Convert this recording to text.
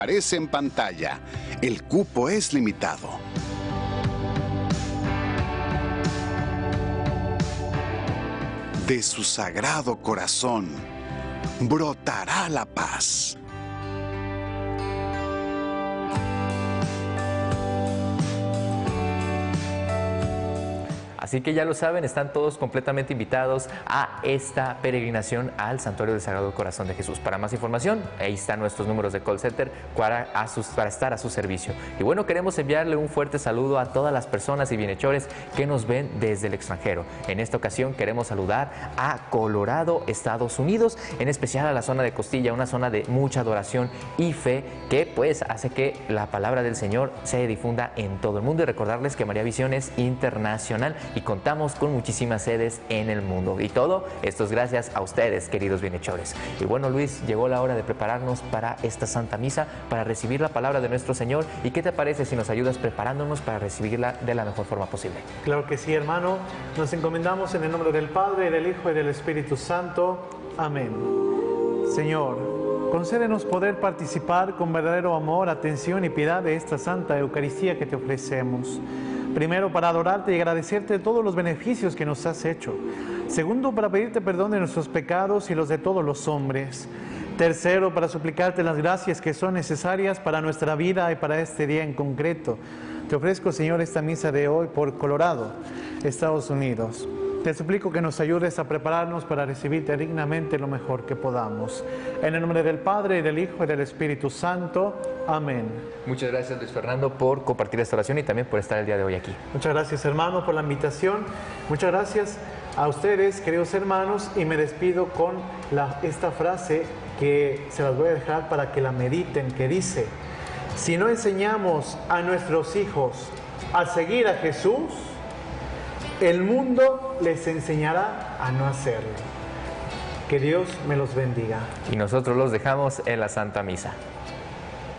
Aparece en pantalla. El cupo es limitado. De su sagrado corazón brotará la paz. Así que ya lo saben, están todos completamente invitados a esta peregrinación al Santuario del Sagrado Corazón de Jesús. Para más información, ahí están nuestros números de call center para estar a su servicio. Y bueno, queremos enviarle un fuerte saludo a todas las personas y bienhechores que nos ven desde el extranjero. En esta ocasión queremos saludar a Colorado, Estados Unidos, en especial a la zona de Costilla, una zona de mucha adoración y fe que pues hace que la palabra del Señor se difunda en todo el mundo. Y recordarles que María Visión es internacional y contamos con muchísimas sedes en el mundo. Y todo esto es gracias a ustedes, queridos bienhechores. Y bueno, Luis, llegó la hora de prepararnos para esta Santa Misa, para recibir la palabra de nuestro Señor. ¿Y qué te parece si nos ayudas preparándonos para recibirla de la mejor forma posible? Claro que sí, hermano. Nos encomendamos en el nombre del Padre, del Hijo y del Espíritu Santo. Amén. Señor, concédenos poder participar con verdadero amor, atención y piedad de esta Santa Eucaristía que te ofrecemos. Primero, para adorarte y agradecerte todos los beneficios que nos has hecho. Segundo, para pedirte perdón de nuestros pecados y los de todos los hombres. Tercero, para suplicarte las gracias que son necesarias para nuestra vida y para este día en concreto. Te ofrezco, Señor, esta misa de hoy por Colorado, Estados Unidos. Te suplico que nos ayudes a prepararnos para recibirte dignamente lo mejor que podamos. En el nombre del Padre, y del Hijo, y del Espíritu Santo. Amén. Muchas gracias, Luis Fernando, por compartir esta oración y también por estar el día de hoy aquí. Muchas gracias, hermano, por la invitación. Muchas gracias a ustedes, queridos hermanos, y me despido con esta frase que se las voy a dejar para que la mediten, que dice: si no enseñamos a nuestros hijos a seguir a Jesús, el mundo les enseñará a no hacerlo. Que Dios me los bendiga. Y nosotros los dejamos en la Santa Misa.